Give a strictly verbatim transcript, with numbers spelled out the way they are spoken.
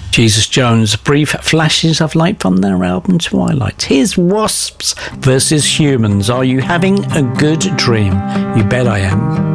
Jesus Jones, brief flashes of light from their album Twilight. Here's Wasps versus Humans. Are you having a good dream? You bet I am.